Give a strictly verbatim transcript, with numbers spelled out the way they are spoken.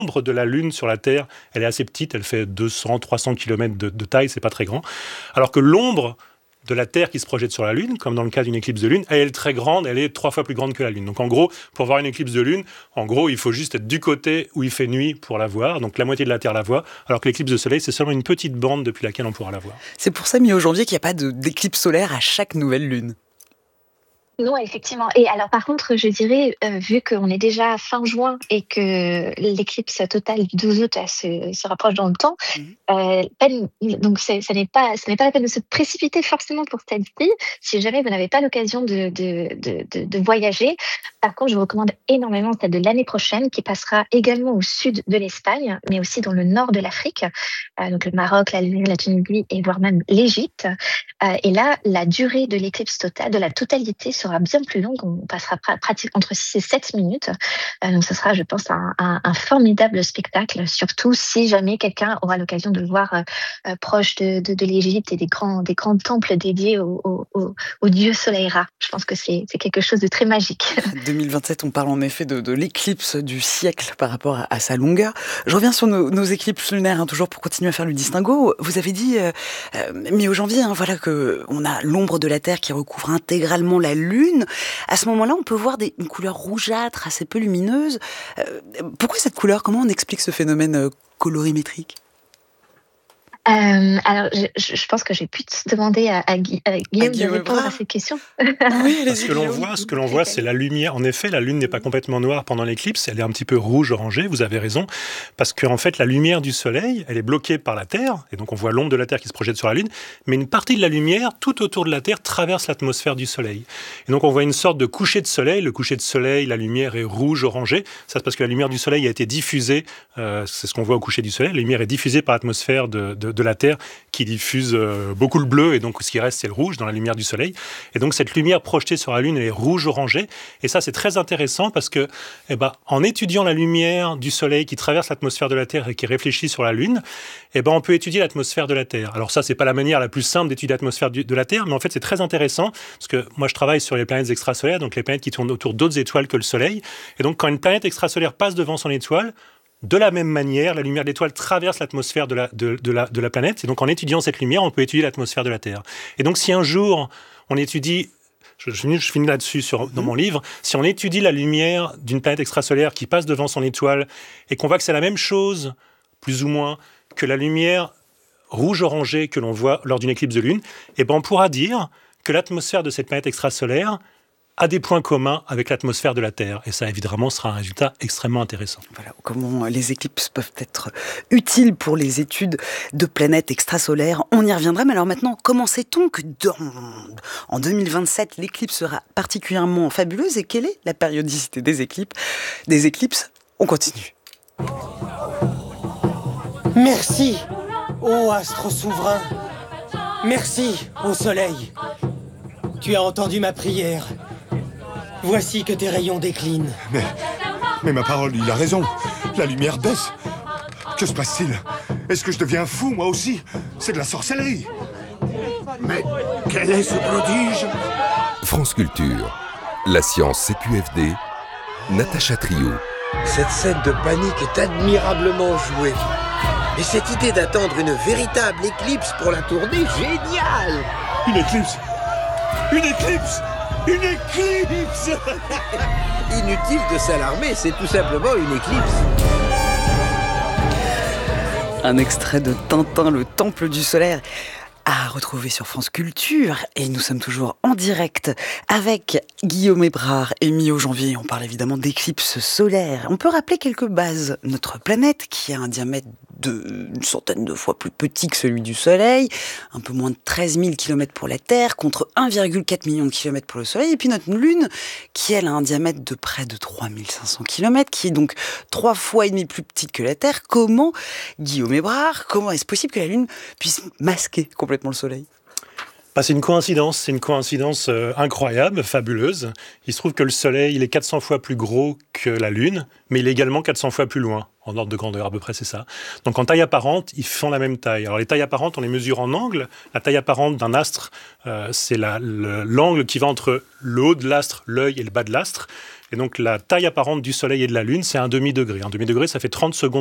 l'ombre de la Lune sur la Terre, elle est assez petite, elle fait deux cents à trois cents kilomètres de, de taille, c'est pas très grand. Alors que l'ombre de la Terre qui se projette sur la Lune, comme dans le cas d'une éclipse de Lune, elle est très grande, elle est trois fois plus grande que la Lune. Donc en gros, pour voir une éclipse de Lune, en gros, il faut juste être du côté où il fait nuit pour la voir, donc la moitié de la Terre la voit, alors que l'éclipse de Soleil, c'est seulement une petite bande depuis laquelle on pourra la voir. C'est pour ça, mi-janvier, qu'il n'y a pas de, d'éclipse solaire à chaque nouvelle Lune. Non, effectivement. Et alors, par contre, je dirais, euh, vu qu'on est déjà fin juin et que l'éclipse totale du douze août elle se, se rapproche dans le temps, mmh. euh, peine, donc c'est, ça n'est pas, ce n'est pas la peine de se précipiter forcément pour celle-ci, si jamais vous n'avez pas l'occasion de, de, de, de, de voyager. Par contre, je vous recommande énormément celle de l'année prochaine, qui passera également au sud de l'Espagne, mais aussi dans le nord de l'Afrique, euh, donc le Maroc, l'Algérie, la Tunisie et voire même l'Égypte. Euh, et là, la durée de l'éclipse totale, de la totalité, sera bien plus longue. On passera pratiquement entre six et sept minutes. Euh, donc, ce sera, je pense, un, un, un formidable spectacle, surtout si jamais quelqu'un aura l'occasion de voir euh, proche de, de, de l'Égypte et des grands, des grands temples dédiés au, au, au, au dieu soleil Ra. Je pense que c'est, c'est quelque chose de très magique. deux mille vingt-sept, on parle en effet de, de l'éclipse du siècle par rapport à, à sa longueur. Je reviens sur nos, nos éclipses lunaires, hein, toujours pour continuer à faire le distinguo. Vous avez dit, euh, euh, mi-janvier, hein, voilà que on a l'ombre de la Terre qui recouvre intégralement la Lune. À ce moment-là, on peut voir des, une couleur rougeâtre assez peu lumineuse. Euh, pourquoi cette couleur ? Comment on explique ce phénomène euh, colorimétrique ? Euh, alors, je, je pense que j'ai pu te demander à, à, Guy, à Guillaume, à Guillaume de répondre à cette question. Oui, ce que l'on voit, ce que l'on voit, c'est la lumière. En effet, la Lune n'est pas complètement noire pendant l'éclipse. Elle est un petit peu rouge-orangée. Vous avez raison, parce qu'en fait, la lumière du Soleil, elle est bloquée par la Terre, et donc on voit l'ombre de la Terre qui se projette sur la Lune. Mais une partie de la lumière, tout autour de la Terre, traverse l'atmosphère du Soleil. Et donc on voit une sorte de coucher de Soleil. Le coucher de Soleil, la lumière est rouge-orangée. Ça, c'est parce que la lumière du Soleil a été diffusée. Euh, c'est ce qu'on voit au coucher du Soleil. La lumière est diffusée par l'atmosphère de, de, de la Terre, qui diffuse euh, beaucoup le bleu, et donc ce qui reste, c'est le rouge dans la lumière du Soleil. Et donc cette lumière projetée sur la Lune, elle est rouge-orangée. Et ça, c'est très intéressant parce que, eh ben, en étudiant la lumière du Soleil qui traverse l'atmosphère de la Terre et qui réfléchit sur la Lune, eh ben, on peut étudier l'atmosphère de la Terre. Alors ça, c'est pas la manière la plus simple d'étudier l'atmosphère du, de la Terre, mais en fait, c'est très intéressant parce que moi, je travaille sur les planètes extrasolaires, donc les planètes qui tournent autour d'autres étoiles que le Soleil. Et donc, quand une planète extrasolaire passe devant son étoile, de la même manière, la lumière de l'étoile traverse l'atmosphère de la, de, de, la, de la planète. Et donc, en étudiant cette lumière, on peut étudier l'atmosphère de la Terre. Et donc, si un jour, on étudie... Je, je, je finis là-dessus sur, dans mon livre. Si on étudie la lumière d'une planète extrasolaire qui passe devant son étoile et qu'on voit que c'est la même chose, plus ou moins, que la lumière rouge-orangée que l'on voit lors d'une éclipse de lune, eh ben, on pourra dire que l'atmosphère de cette planète extrasolaire a des points communs avec l'atmosphère de la Terre. Et ça, évidemment, sera un résultat extrêmement intéressant. Voilà comment les éclipses peuvent être utiles pour les études de planètes extrasolaires. On y reviendra. Mais alors maintenant, comment sait-on que dans, en deux mille vingt-sept, l'éclipse sera particulièrement fabuleuse? Et quelle est la périodicité des éclipses, des éclipses On continue. Merci, ô astre souverain. Merci, ô soleil. Tu as entendu ma prière. Voici que tes rayons déclinent. Mais, mais ma parole, il a raison. La lumière baisse. Que se passe-t-il? Est-ce que je deviens fou, moi aussi? C'est de la sorcellerie. Mais quel est ce prodige? France Culture, la science C Q F D, Natacha Trio. Cette scène de panique est admirablement jouée. Et cette idée d'attendre une véritable éclipse pour la tournée, génial! Une éclipse! Une éclipse! Une éclipse! Inutile de s'alarmer, c'est tout simplement une éclipse. Un extrait de Tintin, le Temple du Solaire, à retrouver sur France Culture. Et nous sommes toujours en direct avec Guillaume Hébrard et mi-janvier. On parle évidemment d'éclipses solaires. On peut rappeler quelques bases. Notre planète, qui a un diamètre de une centaine de fois plus petit que celui du Soleil, un peu moins de treize mille kilomètres pour la Terre, contre un virgule quatre million de kilomètres pour le Soleil. Et puis notre Lune, qui elle a un diamètre de près de trois mille cinq cents kilomètres, qui est donc trois fois et demi plus petite que la Terre. Comment, Guillaume Hébrard, comment est-ce possible que la Lune puisse masquer complètement le Soleil? Bah, c'est une coïncidence, c'est une coïncidence euh, incroyable, fabuleuse. Il se trouve que le Soleil, il est quatre cents fois plus gros que la Lune, mais il est également quatre cents fois plus loin, en ordre de grandeur, à peu près, c'est ça. Donc en taille apparente, ils font la même taille. Alors les tailles apparentes, on les mesure en angle. La taille apparente d'un astre, euh, c'est la, le, l'angle qui va entre le haut de l'astre, l'œil et le bas de l'astre. Et donc la taille apparente du Soleil et de la Lune, c'est un demi-degré. Un demi-degré, ça fait trente secondes